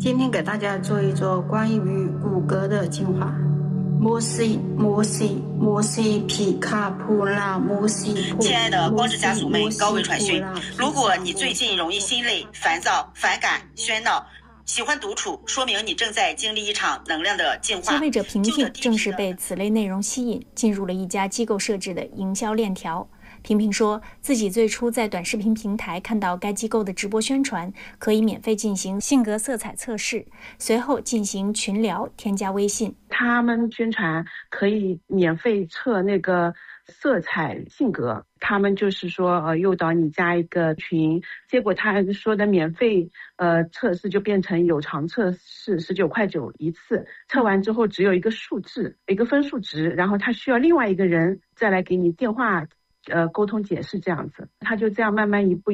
今天给大家做一做关于骨骼的净化。摩西皮卡普拉摩西。 亲爱的光之家族们，高维传讯。如果你最近容易心累、烦躁、反感、喧闹，喜欢独处，说明你正在经历一场能量的净化。 消费者平平正是被此类内容吸引，进入了一家机构设置的营销链条。平平说自己最初在短视频平台看到该机构的直播宣传，可以免费进行性格色彩测试，随后进行群聊，添加微信。 他们宣传可以免费测那个色彩性格，他们就是说诱导你加一个群，结果他说的免费测试就变成有偿测试19.9块一次，测完之后只有一个数字，一个分数值，然后他需要另外一个人再来给你电话沟通解释，这样子他就这样慢慢一步